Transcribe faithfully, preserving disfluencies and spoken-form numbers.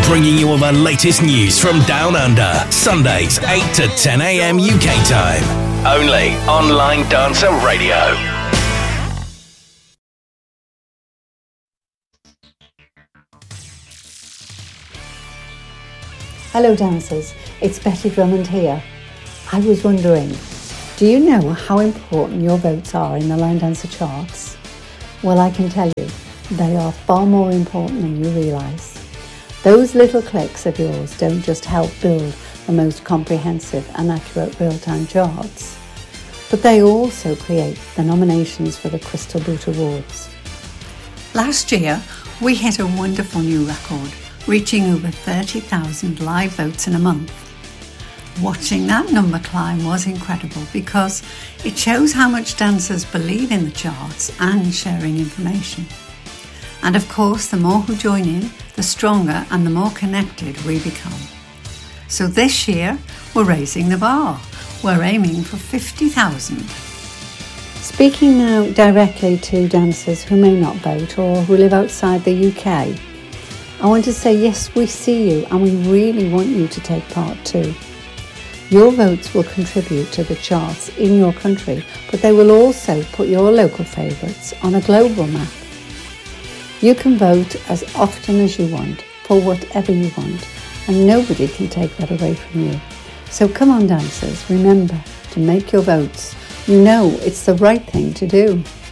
bringing you all the latest news from Down Under. Sundays, eight to ten a.m. U K time. Only on Line Dancer Radio. Hello dancers, it's Betty Drummond here. I was wondering, do you know how important your votes are in the Line Dancer charts? Well, I can tell you, they are far more important than you realise. Those little clicks of yours don't just help build the most comprehensive and accurate real-time charts, but they also create the nominations for the Crystal Boot Awards. Last year, we hit a wonderful new record, reaching over thirty thousand live votes in a month. Watching that number climb was incredible because it shows how much dancers believe in the charts and sharing information. And of course, the more who join in, the stronger and the more connected we become. So this year, we're raising the bar. We're aiming for fifty thousand. Speaking now directly to dancers who may not vote or who live outside the U K, I want to say yes, we see you and we really want you to take part too. Your votes will contribute to the charts in your country, but they will also put your local favourites on a global map. You can vote as often as you want for whatever you want, and nobody can take that away from you. So come on dancers, remember to make your votes. You know it's the right thing to do.